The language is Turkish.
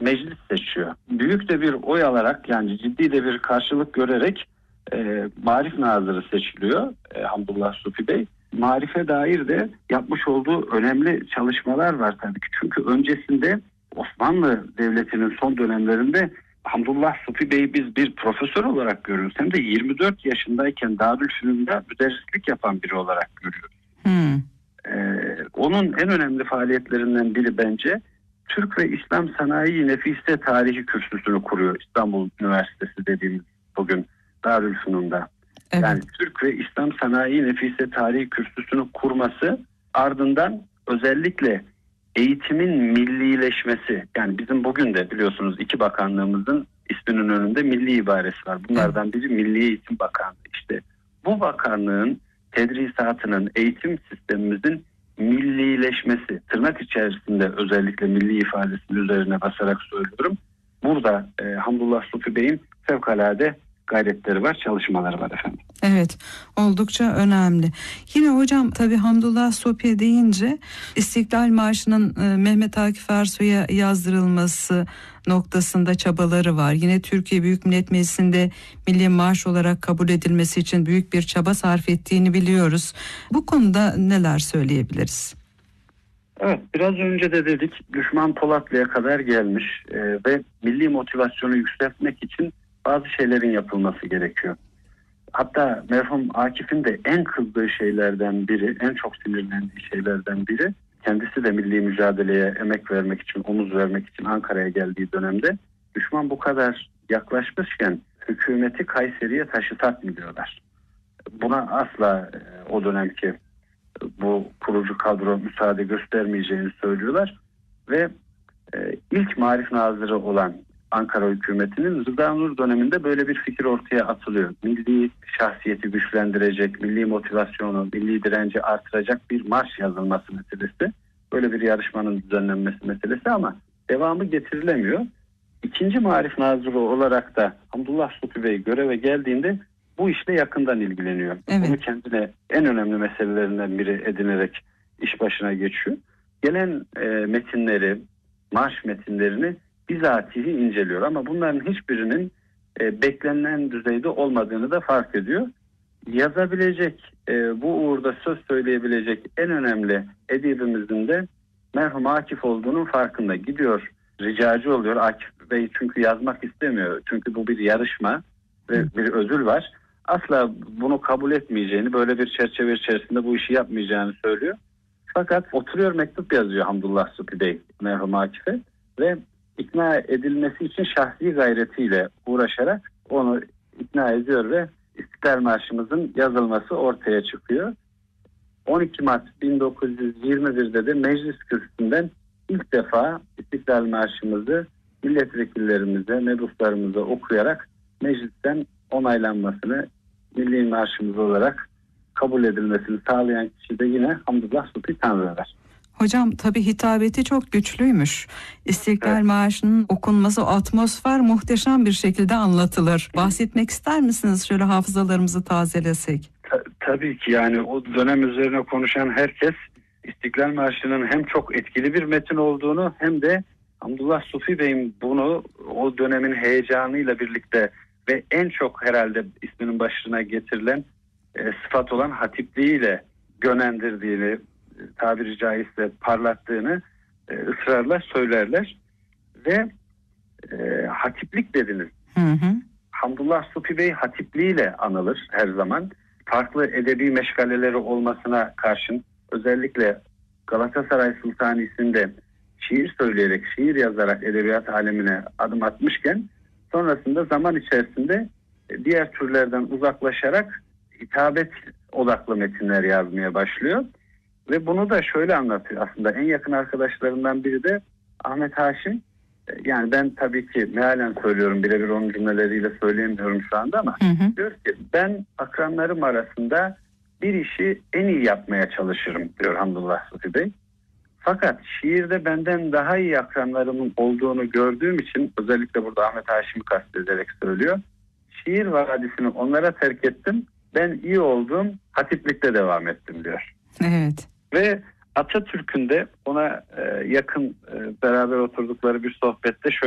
meclis seçiyor. Büyük de bir oy alarak, yani ciddi de bir karşılık görerek Marif Nazırı seçiliyor Hamdullah Supi Bey. Marife dair de yapmış olduğu önemli çalışmalar var tabii ki. Çünkü öncesinde Osmanlı Devleti'nin son dönemlerinde Hamdullah Supi Bey'i biz bir profesör olarak görüyoruz. Hem de 24 yaşındayken Darülfünun'da müderrislik yapan biri olarak görüyoruz. Onun en önemli faaliyetlerinden biri bence Türk ve İslam Sanayi Nefise Tarihi Kürsüsü'nü kuruyor İstanbul Üniversitesi dediğimiz bugün Darülfünun'da. Evet. Yani Türk ve İslam Sanayi Nefise Tarihi Kürsüsü'nü kurması, ardından özellikle eğitimin millileşmesi, yani bizim bugün de biliyorsunuz iki bakanlığımızın isminin önünde milli ibaresi var. Bunlardan biri Milli Eğitim Bakanlığı. İşte bu bakanlığın tedrisatının, eğitim sistemimizin millileşmesi, tırnak içerisinde özellikle milli ifadesinin üzerine basarak söylüyorum. Burada Hamdullah Supi Bey'in fevkalade gayretleri var, çalışmaları var efendim. Evet, oldukça önemli. Yine hocam tabii Hamdullah Supi deyince İstiklal Marşı'nın Mehmet Akif Ersoy'a yazdırılması noktasında çabaları var. Yine Türkiye Büyük Millet Meclisi'nde milli marş olarak kabul edilmesi için büyük bir çaba sarf ettiğini biliyoruz. Bu konuda neler söyleyebiliriz? Evet, biraz önce de dedik, düşman Polatlı'ya kadar gelmiş ve milli motivasyonu yükseltmek için bazı şeylerin yapılması gerekiyor. Hatta merhum Akif'in de en kızdığı şeylerden biri, en çok sinirlendiği şeylerden biri, kendisi de milli mücadeleye emek vermek için, omuz vermek için Ankara'ya geldiği dönemde düşman bu kadar yaklaşmışken hükümeti Kayseri'ye taşıtak mı diyorlar. Buna asla o dönemki bu kurucu kadro müsaade göstermeyeceğini söylüyorlar ve ilk Marif Nazırı olan Ankara hükümetinin Rıza Nur döneminde böyle bir fikir ortaya atılıyor. Milli şahsiyeti güçlendirecek, milli motivasyonu, milli direnci artıracak bir marş yazılması meselesi. Böyle bir yarışmanın düzenlenmesi meselesi ama devamı getirilemiyor. İkinci Marif Nazırı olarak da Hamdullah Supi Bey göreve geldiğinde bu işle yakından ilgileniyor. Evet. Bunu kendine en önemli meselelerinden biri edinerek iş başına geçiyor. Gelen metinleri, marş metinlerini bizatihi inceliyor ama bunların hiçbirinin beklenen düzeyde olmadığını da fark ediyor. Yazabilecek, bu uğurda söz söyleyebilecek en önemli edibimizin de merhum Akif olduğunun farkında. Gidiyor, ricacı oluyor. Akif Bey çünkü yazmak istemiyor. Çünkü bu bir yarışma ve bir ödül var. Asla bunu kabul etmeyeceğini, böyle bir çerçeve içerisinde bu işi yapmayacağını söylüyor. Fakat oturuyor, mektup yazıyor Hamdullah Supi Bey merhum Akif'e ve ikna edilmesi için şahsi gayretiyle uğraşarak onu ikna ediyor ve İstiklal Marşımızın yazılması ortaya çıkıyor. 12 Mart 1921'de de meclis kürsüsünden ilk defa İstiklal Marşımızı milletvekillerimize, mebuslarımıza okuyarak meclisten onaylanmasını, milli marşımız olarak kabul edilmesini sağlayan kişi de yine Hamdullah Supi Tanrıver. Hocam tabii hitabeti çok güçlüymüş. İstiklal evet. Marşı'nın okunması, atmosfer muhteşem bir şekilde anlatılır. Bahsetmek ister misiniz? Şöyle hafızalarımızı tazelesek. Tabii ki, yani o dönem üzerine konuşan herkes İstiklal Marşı'nın hem çok etkili bir metin olduğunu hem de Hamdullah Supi Bey'in bunu o dönemin heyecanıyla birlikte ve en çok herhalde isminin başına getirilen sıfat olan hatipliğiyle gönendirdiğini, tabiri caizse parlattığını ısrarla söylerler ve hatiplik dediniz. Hamdullah Supi Bey hatipliğiyle anılır her zaman. Farklı edebi meşgaleleri olmasına karşın özellikle Galatasaray Sultanisi'nde şiir söyleyerek, şiir yazarak edebiyat alemine adım atmışken sonrasında zaman içerisinde diğer türlerden uzaklaşarak hitabet odaklı metinler yazmaya başlıyor. Ve bunu da şöyle anlatıyor aslında. En yakın arkadaşlarından biri de Ahmet Haşim. Yani ben tabii ki mealen söylüyorum, birebir onun cümleleriyle söyleyemiyorum şu anda ama diyor ki ben akranlarım arasında bir işi en iyi yapmaya çalışırım diyor Hamdullah Supi Bey. Fakat şiirde benden daha iyi akranlarımın olduğunu gördüğüm için, özellikle burada Ahmet Haşim'i kastederek söylüyor. Şiir vadisini onlara terk ettim. Ben iyi oldum, hatiplikte devam ettim diyor. Evet. Ve Atatürk'ün de ona yakın beraber oturdukları bir sohbette şöyle